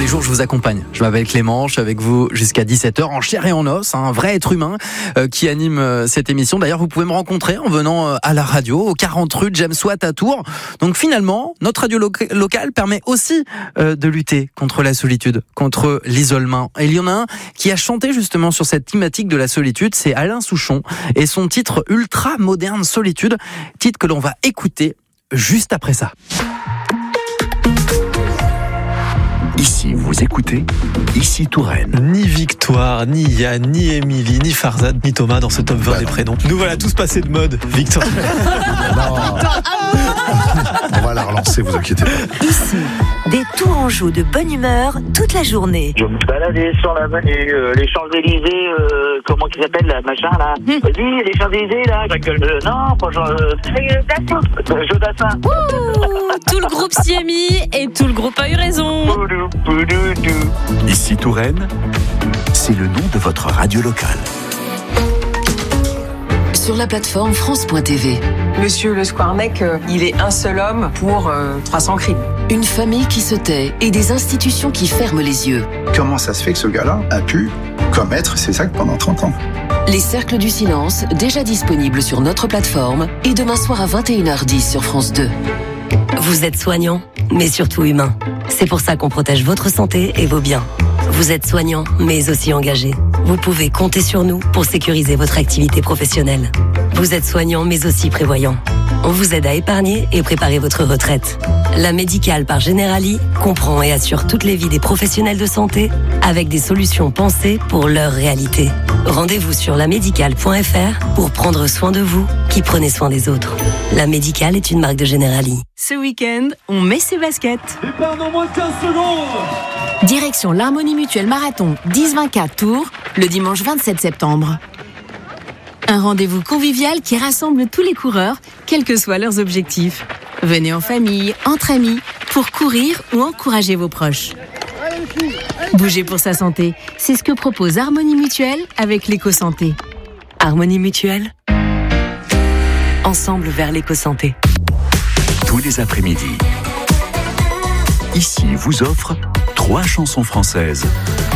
les jours, je vous accompagne. Je m'appelle Clément, je suis avec vous jusqu'à 17h en chair et en os, un vrai être humain qui anime cette émission. D'ailleurs, vous pouvez me rencontrer en venant à la radio, au 40 rue de James Watt à Tours. Donc finalement, notre radio locale permet aussi de lutter contre la solitude, contre l'isolement. Et il y en a un qui a chanté justement sur cette thématique de la solitude, c'est Alain Souchon et son titre ultra moderne Solitude, titre que l'on va écouter juste après ça. Ici, vous écoutez Ici Touraine. Ni Victoire, ni Yann, ni Émilie, ni Farzad, ni Thomas dans ce top 20 des prénoms. Nous voilà tous passés de mode, Victor. On va la relancer, vous inquiétez pas. Ici, des Tourangeaux de bonne humeur toute la journée. Je me baladais sur l'avenue, les Champs-Élysées, comment qu'ils appellent là, machin là. Vas-y, les Champs-Élysées là. Non, pas Jodassin. Tout le groupe s'y est mis et tout le groupe a eu raison. Ici Touraine, c'est le nom de votre radio locale. Sur la plateforme France.tv. Monsieur Le Squarnec, il est un seul homme pour 300 crimes. Une famille qui se tait et des institutions qui ferment les yeux. Comment ça se fait que ce gars-là a pu commettre ces actes pendant 30 ans ? Les Cercles du Silence, déjà disponibles sur notre plateforme, et demain soir à 21h10 sur France 2. Vous êtes soignant, mais surtout humain. C'est pour ça qu'on protège votre santé et vos biens. Vous êtes soignant, mais aussi engagé. Vous pouvez compter sur nous pour sécuriser votre activité professionnelle. Vous êtes soignant, mais aussi prévoyant. On vous aide à épargner et préparer votre retraite. La Médicale par Generali comprend et assure toutes les vies des professionnels de santé avec des solutions pensées pour leur réalité. Rendez-vous sur lamédicale.fr pour prendre soin de vous qui prenez soin des autres. La Médicale est une marque de Generali. Ce week-end, on met ses baskets. Départ dans moins de 15 secondes. Direction l'Harmonie Mutuelle Marathon 10-24 Tours, le dimanche 27 septembre. Un rendez-vous convivial qui rassemble tous les coureurs, quels que soient leurs objectifs. Venez en famille, entre amis, pour courir ou encourager vos proches. Bouger pour sa santé, c'est ce que propose Harmonie Mutuelle avec l'éco-santé. Harmonie Mutuelle. Ensemble vers l'éco-santé. Tous les après-midi, Ici vous offre 3 chansons françaises